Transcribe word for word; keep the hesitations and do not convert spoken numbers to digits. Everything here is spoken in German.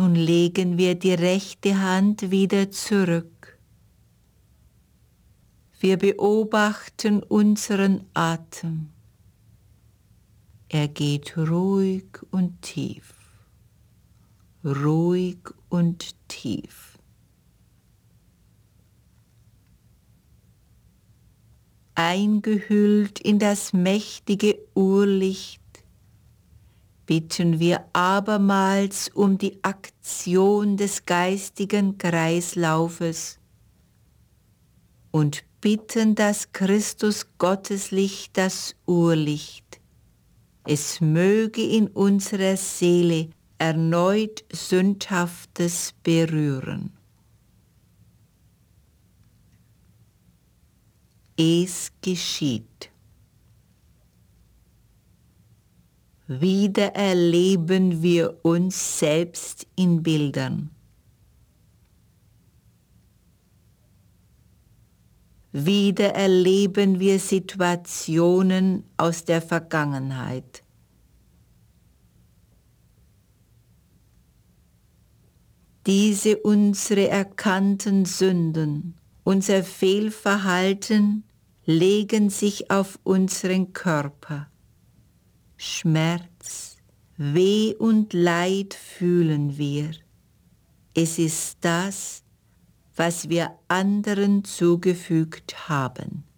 Nun legen wir die rechte Hand wieder zurück. Wir beobachten unseren Atem. Er geht ruhig und tief, ruhig und tief. Eingehüllt in das mächtige Urlicht bitten wir abermals um die Aktion des geistigen Kreislaufes und bitten das Christus-Gotteslicht, das Urlicht. Es möge in unserer Seele erneut Sündhaftes berühren. Es geschieht. Wieder erleben wir uns selbst in Bildern. Wieder erleben wir Situationen aus der Vergangenheit. Diese unsere erkannten Sünden, unser Fehlverhalten legen sich auf unseren Körper. Schmerz, Weh und Leid fühlen wir. Es ist das, was wir anderen zugefügt haben.